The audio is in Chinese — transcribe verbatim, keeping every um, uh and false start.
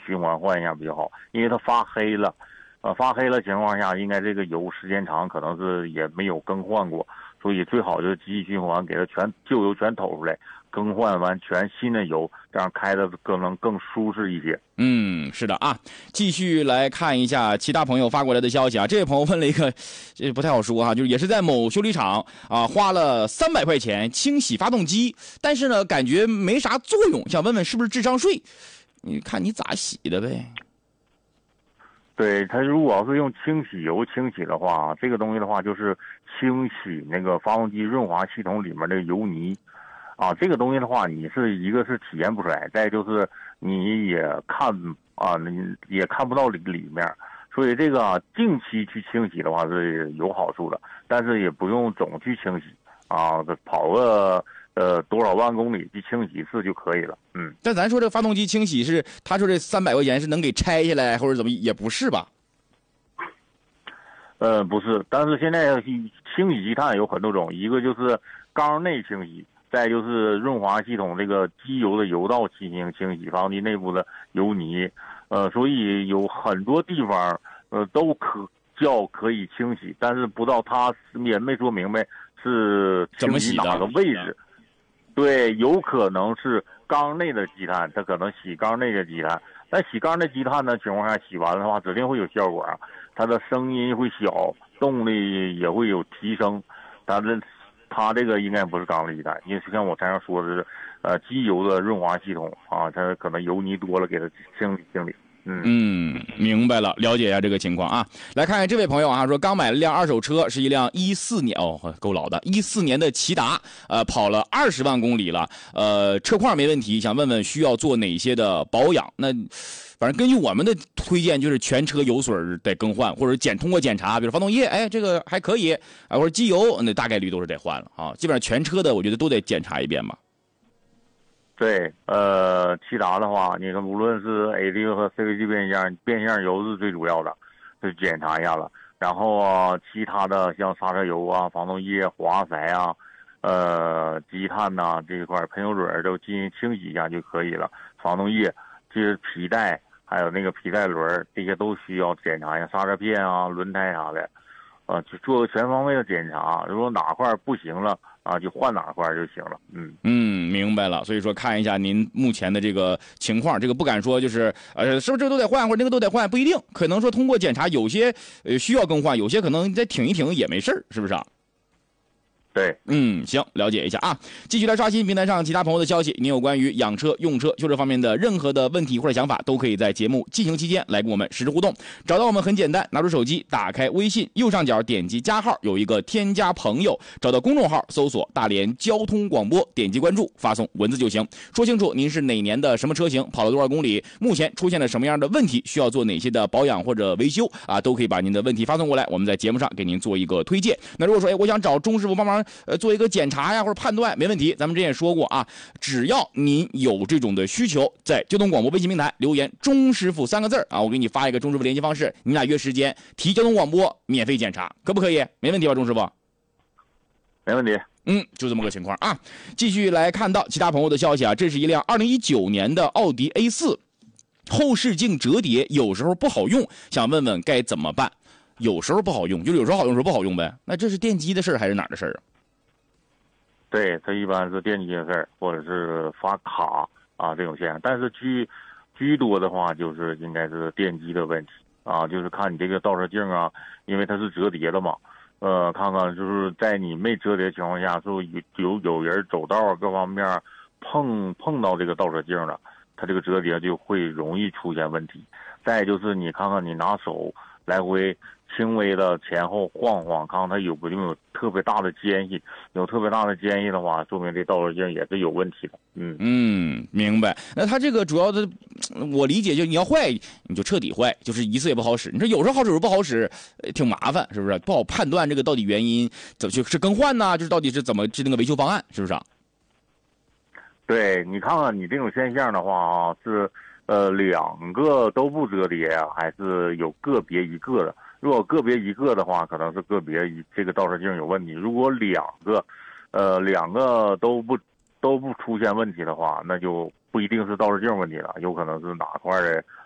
循环换一下比较好，因为它发黑了，呃，发黑了情况下，应该这个油时间长，可能是也没有更换过，所以最好就是机器循环给它全旧油全投出来，更换完全新的油，这样开的可能更舒适一些。 嗯，是的啊，继续来看一下其他朋友发过来的消息啊。这位朋友问了一个，这不太好说哈，就是也是在某修理厂啊，花了三百块钱清洗发动机，但是呢，感觉没啥作用，想问问是不是智商税？你看你咋洗的呗？ 对，它如果要是用清洗油清洗的话，这个东西的话就是清洗那个发动机润滑系统里面的油泥。啊，这个东西的话，你是一个是体验不出来，再就是你也看啊，你也看不到里里面，所以这个、啊、定期去清洗的话是有好处的，但是也不用总去清洗啊，跑个呃多少万公里去清洗一次就可以了。嗯， 但咱说这发动机清洗是，他说这三百块钱是能给拆下来或者怎么，也不是吧？ 呃，不是，但是现在清洗积碳有很多种，一个就是缸内清洗。再就是润滑系统这个机油的油道进行清洗，发动机内部的油泥，呃，所以有很多地方呃都可叫可以清洗，但是不知道它也没说明白是清洗哪个位置。对，有可能是缸内的积碳，它可能洗缸内的积碳，但洗缸内积碳的情况下，洗完的话指定会有效果啊，它的声音会小，动力也会有提升，它的。它这个应该不是缸内积碳，因为像我刚才说的是，呃，机油的润滑系统啊，它可能油泥多了，给它清理清理。嗯嗯，明白了，了解一下这个情况啊。来看看这位朋友啊，说刚买了辆二手车，是一辆一四年哦，够老的，一四年的骐达，呃，跑了二十万公里了，呃，车况没问题，想问问需要做哪些的保养？那反正根据我们的推荐，就是全车油水得更换，或者检通过检查，比如发动液，哎，这个还可以啊，或者机油，那大概率都是得换了啊。基本上全车的，我觉得都得检查一遍吧。 对，呃，骐达的话，你看无论是 A D 和 C V T 变速箱，变速箱油是最主要的，就检查一下了。然后啊，其他的像刹车油啊、发动液、滑塞啊、呃积碳呐、啊、这一块喷油嘴都进行清洗一下就可以了。发动液、就是皮带，还有那个皮带轮，这些都需要检查一下，刹车片啊、轮胎啥的，呃，就做个全方位的检查。如果哪块不行了啊，就换哪块就行了。嗯嗯，明白了。所以说看一下您目前的这个情况，这个不敢说就是呃，是不是这个都得换或者那个都得换，不一定。可能说通过检查，有些呃需要更换，有些可能再挺一挺也没事，是不是啊？ 对， 嗯，行，了解一下啊。继续来刷新平台上其他朋友的消息，您有关于养车、用车、修车方面的任何的问题或者想法，都可以在节目进行期间来跟我们实时互动。找到我们很简单，拿出手机，打开微信，右上角点击加号，有一个添加朋友，找到公众号，搜索大连交通广播，点击关注，发送文字就行。说清楚您是哪年的什么车型，跑了多少公里，目前出现了什么样的问题，需要做哪些的保养或者维修啊，都可以把您的问题发送过来，我们在节目上给您做一个推荐。那如果说哎，我想找钟师傅帮忙呃做一个检查呀或者判断，没问题，咱们之前也说过啊，只要您有这种的需求，在交通广播微信平台留言钟师傅三个字啊，我给你发一个钟师傅联系方式，你俩约时间提交通广播免费检查，可不可以？没问题吧，钟师傅？ 没问题。 嗯，就这么个情况啊。继续来看到其他朋友的消息啊，这是一辆二零一九年的奥迪 A 四， 后视镜折叠，有时候不好用，想问问该怎么办？有时候不好用，就是有时候好用，有时候不好用呗。那这是电机的事还是哪儿的事啊？ 对，它一般是电机的事儿，或者是发卡啊这种现象，但是居居多的话就是应该是电机的问题啊，就是看你这个倒车镜啊，因为它是折叠的嘛，呃，看看就是在你没折叠的情况下，是有有有人走道各方面碰碰到这个倒车镜了，它这个折叠就会容易出现问题。再就是你看看你拿手来回轻微的前后晃晃，看看它有没有特别大的间隙，有特别大的间隙的话，说明这倒车镜也是有问题的。嗯嗯，明白。那它这个主要的，我理解就你要坏，你就彻底坏，就是一次也不好使。你说有时候好使，有时候不好使，挺麻烦，是不是？不好判断这个到底原因怎么就是更换呢？就是到底是怎么制定个维修方案，是不是啊？ 对，你看看你这种现象的话啊，是呃两个都不折叠啊，还是有个别一个的？如果个别一个的话，可能是个别一这个倒车镜有问题。如果两个，呃，两个都不都不出现问题的话，那就不一定是倒车镜问题了，有可能是哪块的